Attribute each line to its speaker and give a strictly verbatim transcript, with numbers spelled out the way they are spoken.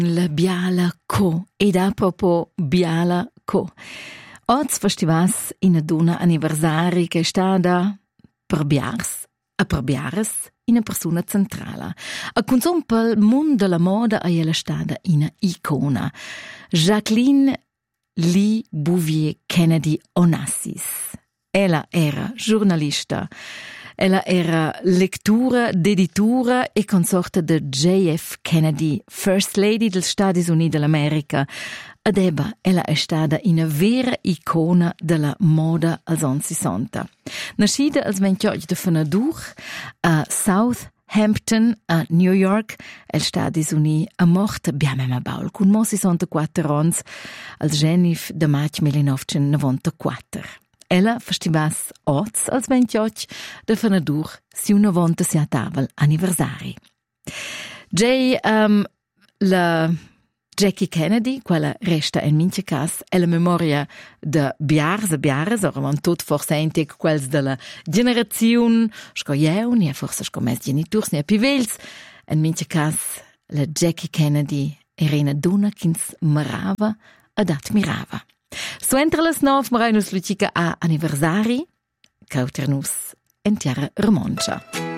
Speaker 1: La Biala Co. Ed a propos Biala Co. Oggi festivas in una anniversari che è stata per Biars, a per Biares una persona centrale. A consum pel mondo della moda è ella stata una icona. Jacqueline Lee Bouvier Kennedy Onassis. Ella era giornalista. Ella era lettura, editura e consorte de J F Kennedy, First Lady dels Stati Uniti dell'America. Ed eba, ella è stata una vera icona della moda als anni sessanta. Nascida als ventiottesimo de Fenadur a Southampton, a New York, els Stati Uniti, a morta biamema baul, con mo sessantaquattro anni, als genif de maig millenovecentonovantaquattro. Ella festivas oz als ventiottesimo de Fenadur si una volta si a tavel anniversari. J, um, la Jackie Kennedy, quella resta in mince cas, è la memoria de biars e biares, oramon tot forse entic quels della generazione, sco jeu, ni forse sco mes geniturs, ni pivels, in mince cas la Jackie Kennedy era una donna ch'ins marava ed admirava. So entre les nov marinus lucica a anniversari, cauternus en terra romancia.